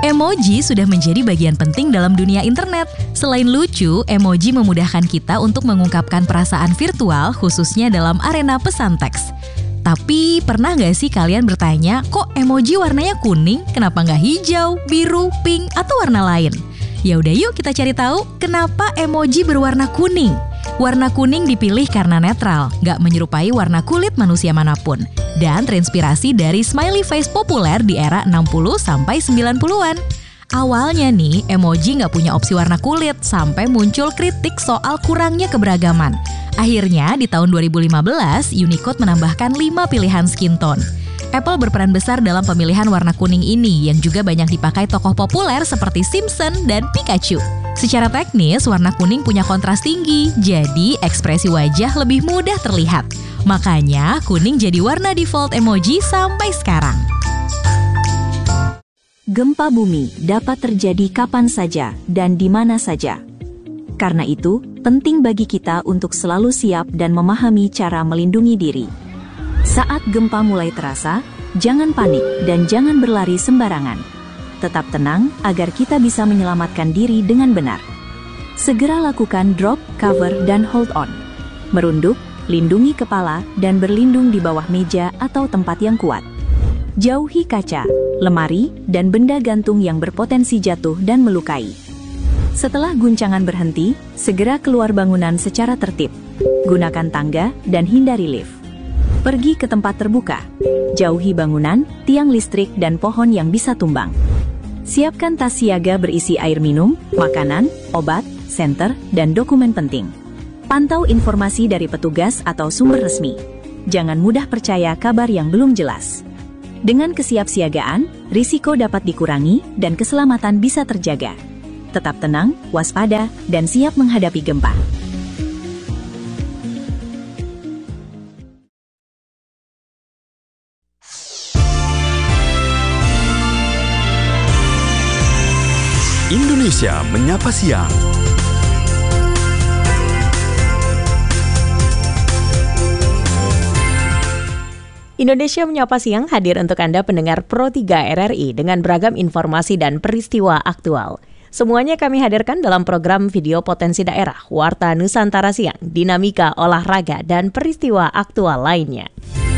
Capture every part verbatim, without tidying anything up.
Emoji sudah menjadi bagian penting dalam dunia internet. Selain lucu, emoji memudahkan kita untuk mengungkapkan perasaan virtual khususnya dalam arena pesan teks. Tapi pernah nggak sih kalian bertanya, kok emoji warnanya kuning? Kenapa nggak hijau, biru, pink, atau warna lain? Ya udah yuk kita cari tahu kenapa emoji berwarna kuning. Warna kuning dipilih karena netral, nggak menyerupai warna kulit manusia manapun, dan terinspirasi dari smiley face populer di era enam puluh sampai sembilan puluhan. Awalnya nih, emoji nggak punya opsi warna kulit sampai muncul kritik soal kurangnya keberagaman. Akhirnya di tahun dua ribu lima belas, Unicode menambahkan lima pilihan skin tone. Apple berperan besar dalam pemilihan warna kuning ini yang juga banyak dipakai tokoh populer seperti Simpson dan Pikachu. Secara teknis, warna kuning punya kontras tinggi, jadi ekspresi wajah lebih mudah terlihat. Makanya, kuning jadi warna default emoji sampai sekarang. Gempa bumi dapat terjadi kapan saja dan di mana saja. Karena itu, penting bagi kita untuk selalu siap dan memahami cara melindungi diri. Saat gempa mulai terasa, jangan panik dan jangan berlari sembarangan. Tetap tenang agar kita bisa menyelamatkan diri dengan benar. Segera lakukan drop, cover, dan hold on. Merunduk, lindungi kepala, dan berlindung di bawah meja atau tempat yang kuat. Jauhi kaca, lemari, dan benda gantung yang berpotensi jatuh dan melukai. Setelah guncangan berhenti, segera keluar bangunan secara tertib. Gunakan tangga dan hindari lift. Pergi ke tempat terbuka. Jauhi bangunan, tiang listrik, dan pohon yang bisa tumbang. Siapkan tas siaga berisi air minum, makanan, obat, senter, dan dokumen penting. Pantau informasi dari petugas atau sumber resmi. Jangan mudah percaya kabar yang belum jelas. Dengan kesiapsiagaan, risiko dapat dikurangi dan keselamatan bisa terjaga. Tetap tenang, waspada, dan siap menghadapi gempa. Indonesia Menyapa Siang. Indonesia Menyapa Siang hadir untuk Anda pendengar Pro tiga R R I dengan beragam informasi dan peristiwa aktual. Semuanya kami hadirkan dalam program video potensi daerah, Warta Nusantara Siang, dinamika olahraga, dan peristiwa aktual lainnya.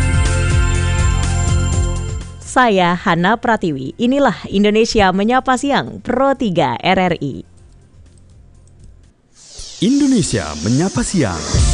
Saya Hana Pratiwi, inilah Indonesia Menyapa Siang, Pro tiga R R I. Indonesia Menyapa Siang.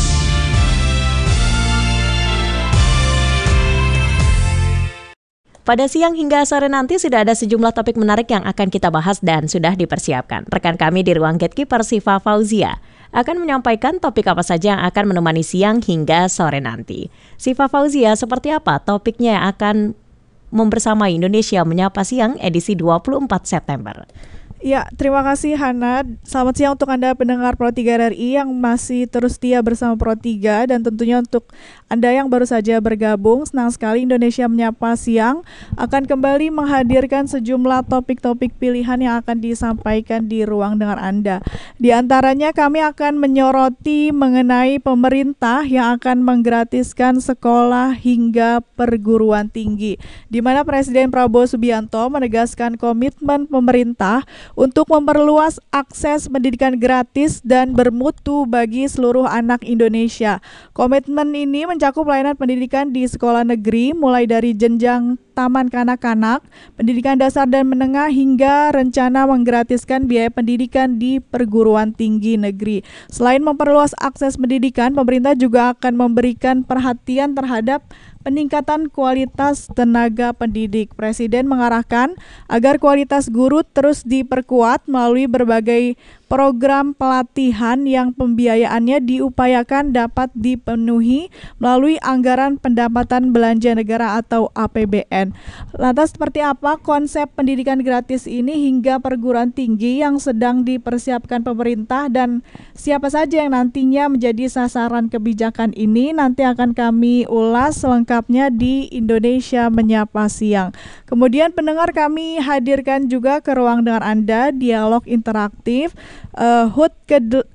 Pada siang hingga sore nanti sudah ada sejumlah topik menarik yang akan kita bahas dan sudah dipersiapkan. Rekan kami di ruang Gatekeeper, Siva Fauzia, akan menyampaikan topik apa saja yang akan menemani siang hingga sore nanti. Siva Fauzia, seperti apa topiknya yang akan membersamai Indonesia Menyapa Siang edisi dua puluh empat September. Ya, terima kasih Hana. Selamat siang untuk Anda pendengar Pro tiga R R I yang masih terus setia bersama Pro tiga, dan tentunya untuk Anda yang baru saja bergabung, senang sekali Indonesia Menyapa Siang akan kembali menghadirkan sejumlah topik-topik pilihan yang akan disampaikan di ruang dengar Anda. Di antaranya kami akan menyoroti mengenai pemerintah yang akan menggratiskan sekolah hingga perguruan tinggi, di mana Presiden Prabowo Subianto menegaskan komitmen pemerintah untuk memperluas akses pendidikan gratis dan bermutu bagi seluruh anak Indonesia. Komitmen ini mencakup pelayanan pendidikan di sekolah negeri, mulai dari jenjang taman kanak-kanak, pendidikan dasar dan menengah, hingga rencana menggratiskan biaya pendidikan di perguruan tinggi negeri. Selain memperluas akses pendidikan, pemerintah juga akan memberikan perhatian terhadap peningkatan kualitas tenaga pendidik. Presiden mengarahkan agar kualitas guru terus diperkuat melalui berbagai program pelatihan yang pembiayaannya diupayakan dapat dipenuhi melalui anggaran pendapatan belanja negara atau A P B N. Lantas seperti apa konsep pendidikan gratis ini hingga perguruan tinggi yang sedang dipersiapkan pemerintah, dan siapa saja yang nantinya menjadi sasaran kebijakan ini? Nanti akan kami ulas selengkapnya di Indonesia Menyapa Siang. Kemudian pendengar, kami hadirkan juga ke ruang dengar Anda dialog interaktif uh, H U T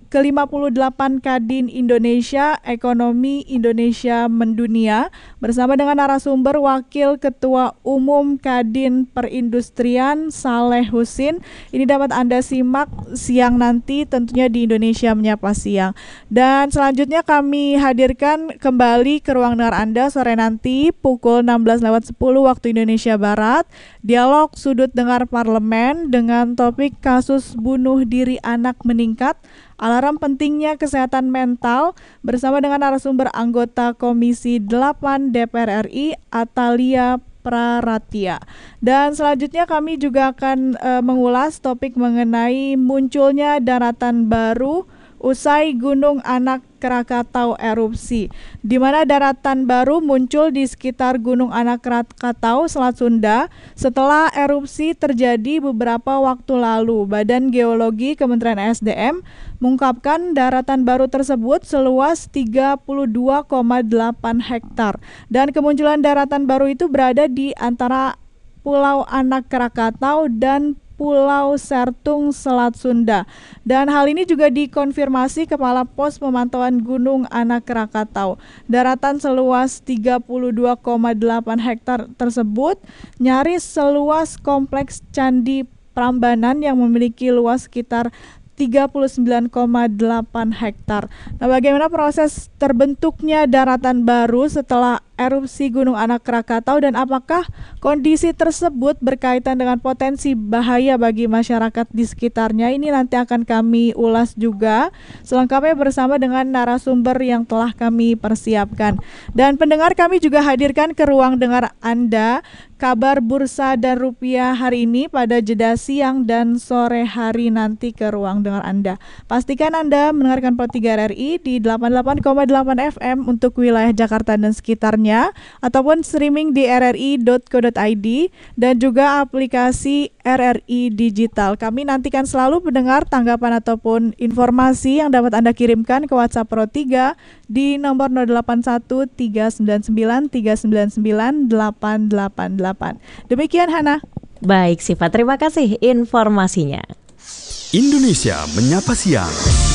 ke lima puluh delapan Kadin Indonesia, Ekonomi Indonesia Mendunia, bersama dengan narasumber Wakil Ketua Umum Kadin Perindustrian Saleh Husin. Ini dapat Anda simak siang nanti tentunya di Indonesia Menyapa Siang. Dan selanjutnya kami hadirkan kembali ke ruang dengar Anda sore nanti pukul enam belas lewat sepuluh waktu Indonesia Barat, dialog sudut dengar parlemen dengan topik kasus bunuh diri anak meningkat, alarm pentingnya kesehatan mental, bersama dengan narasumber anggota Komisi delapan D P R R I Atalia Praratia. Dan selanjutnya kami juga akan uh, mengulas topik mengenai munculnya daratan baru usai Gunung Anak Krakatau erupsi, di mana daratan baru muncul di sekitar Gunung Anak Krakatau, Selat Sunda, setelah erupsi terjadi beberapa waktu lalu. Badan Geologi Kementerian S D M mengungkapkan daratan baru tersebut seluas tiga puluh dua koma delapan hektar, dan kemunculan daratan baru itu berada di antara Pulau Anak Krakatau dan Pulau Sertung, Selat Sunda. Dan hal ini juga dikonfirmasi Kepala Pos Pemantauan Gunung Anak Krakatau. Daratan seluas tiga puluh dua koma delapan hektar tersebut nyaris seluas kompleks Candi Prambanan yang memiliki luas sekitar tiga puluh sembilan koma delapan hektar. Nah, bagaimana proses terbentuknya daratan baru setelah erupsi Gunung Anak Krakatau, dan apakah kondisi tersebut berkaitan dengan potensi bahaya bagi masyarakat di sekitarnya? Ini nanti akan kami ulas juga selengkapnya bersama dengan narasumber yang telah kami persiapkan. Dan pendengar, kami juga hadirkan ke ruang dengar Anda kabar bursa dan rupiah hari ini pada jeda siang dan sore hari nanti ke ruang dengar Anda. Pastikan Anda mendengarkan Pro tiga R R I di delapan puluh delapan koma delapan F M untuk wilayah Jakarta dan sekitarnya, ataupun streaming di r r i dot co dot i d dan juga aplikasi R R I Digital. Kami nantikan selalu pendengar tanggapan ataupun informasi yang dapat Anda kirimkan ke WhatsApp Pro tiga di nomor nol delapan satu tiga sembilan sembilan tiga sembilan sembilan delapan delapan delapan. Demikian Hana. Baik, Siva, terima kasih informasinya. Indonesia Menyapa Siang.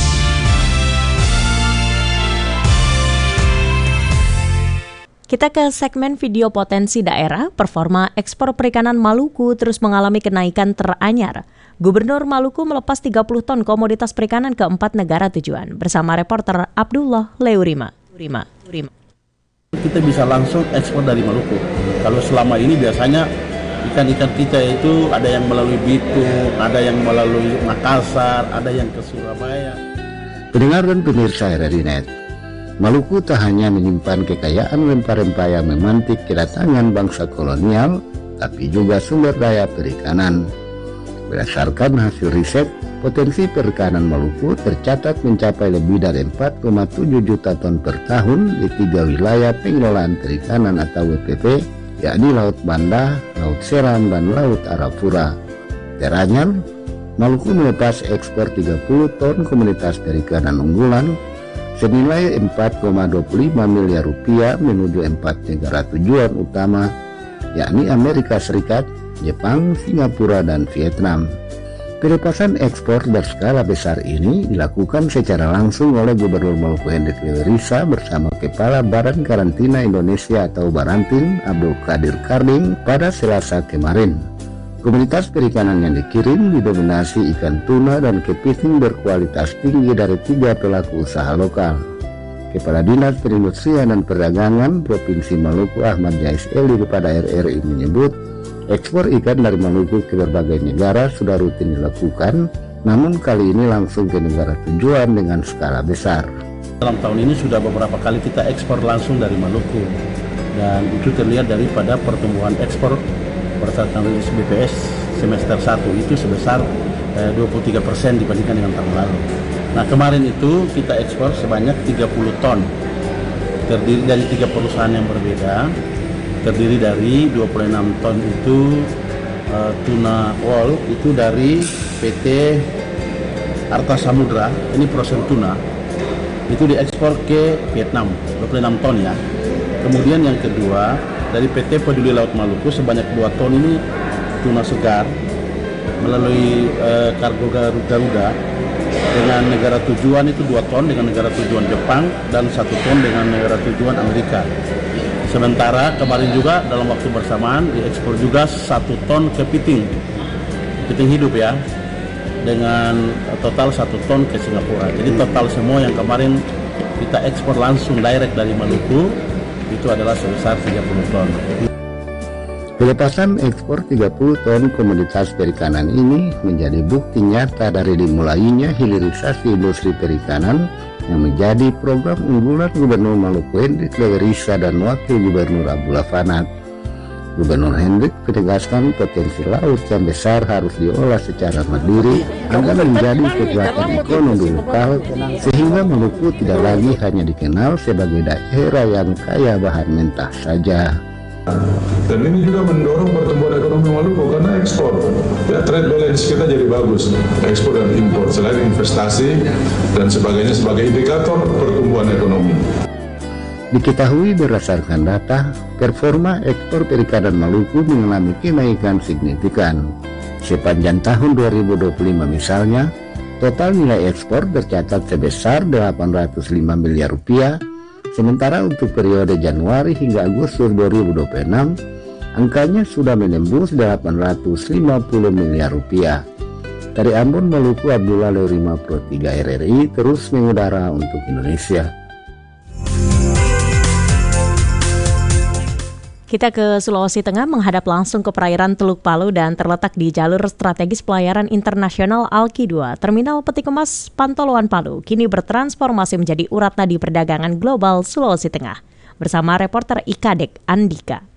Kita ke segmen video potensi daerah. Performa ekspor perikanan Maluku terus mengalami kenaikan teranyar. Gubernur Maluku melepas tiga puluh ton komoditas perikanan ke empat negara tujuan. Bersama reporter Abdullah Leurima. Leurima. Leurima. Kita bisa langsung ekspor dari Maluku. Kalau selama ini biasanya ikan-ikan kita itu ada yang melalui Bitung, ada yang melalui Makassar, ada yang ke Surabaya. Pendengar dan pemirsa R R I Net, Maluku tak hanya menyimpan kekayaan rempah-rempah yang memantik kedatangan bangsa kolonial, tapi juga sumber daya perikanan. Berdasarkan hasil riset, potensi perikanan Maluku tercatat mencapai lebih dari empat koma tujuh juta ton per tahun di tiga wilayah pengelolaan perikanan atau W P P, yakni Laut Banda, Laut Seram, dan Laut Arafura. Teranyar, Maluku melepas ekspor tiga puluh ton komoditas perikanan unggulan senilai empat koma dua puluh lima miliar rupiah menuju empat negara tujuan utama, yakni Amerika Serikat, Jepang, Singapura, dan Vietnam. Pelepasan ekspor berskala besar ini dilakukan secara langsung oleh Gubernur Maluku Hendrik Lewerisa bersama Kepala Badan Karantina Indonesia atau Barantin, Abdul Qadir Karding, pada Selasa kemarin. Komoditas perikanan yang dikirim didominasi ikan tuna dan kepiting berkualitas tinggi dari tiga pelaku usaha lokal. Kepala Dinas Perindustrian dan Perdagangan Provinsi Maluku Ahmad Jais Eli kepada R R I menyebut, ekspor ikan dari Maluku ke berbagai negara sudah rutin dilakukan, namun kali ini langsung ke negara tujuan dengan skala besar. Dalam tahun ini sudah beberapa kali kita ekspor langsung dari Maluku, dan itu terlihat daripada pertumbuhan ekspor berdasarkan rilis B P S semester satu itu sebesar eh, dua puluh tiga persen dibandingkan dengan tahun lalu. Nah, kemarin itu kita ekspor sebanyak tiga puluh ton, terdiri dari tiga perusahaan yang berbeda, terdiri dari dua puluh enam ton itu uh, tuna wall, itu dari P T Arta Samudra, ini proses tuna, itu diekspor ke Vietnam, dua puluh enam ton ya. Kemudian yang kedua, dari P T Peduli Laut Maluku sebanyak dua ton ini tuna segar melalui uh, kargo Garuda dengan negara tujuan itu dua ton dengan negara tujuan Jepang dan satu ton dengan negara tujuan Amerika. Sementara kemarin juga dalam waktu bersamaan diekspor juga satu ton kepiting, kepiting hidup ya, dengan total satu ton ke Singapura. Jadi total semua yang kemarin kita ekspor langsung direct dari Maluku itu adalah sebesar tiga puluh ton. Pelepasan ekspor tiga puluh ton komoditas perikanan ini menjadi bukti nyata dari dimulainya hilirisasi industri perikanan yang menjadi program unggulan Gubernur Maluku Hendrik Lewerisa dan Wakil Gubernur Abdullah Fanat. Gubernur Hendrik menegaskan potensi laut yang besar harus diolah secara mandiri agar menjadi kekuatan ekonomi lokal sehingga Maluku tidak lagi hanya dikenal sebagai daerah yang kaya bahan mentah saja. Dan ini juga mendorong pertumbuhan ekonomi Maluku karena ekspor. Ya, trade balance kita jadi bagus, ekspor dan impor selain investasi dan sebagainya sebagai indikator pertumbuhan ekonomi. Diketahui berdasarkan data, performa ekspor perikanan Maluku mengalami kenaikan signifikan. Sepanjang tahun dua ribu dua puluh lima misalnya, total nilai ekspor tercatat sebesar delapan ratus lima miliar rupiah. Sementara untuk periode Januari hingga Agustus dua ribu dua puluh enam, angkanya sudah menembus delapan ratus lima puluh miliar rupiah. Dari Ambon, Maluku, Abdullah Lewerima, Pro tiga R R I terus mengudara untuk Indonesia. Kita ke Sulawesi Tengah menghadap langsung ke perairan Teluk Palu dan terletak di jalur strategis pelayaran internasional Alki dua. Terminal peti kemas Pantoloan Palu kini bertransformasi menjadi urat nadi perdagangan global Sulawesi Tengah. Bersama reporter I K A D E K Andika.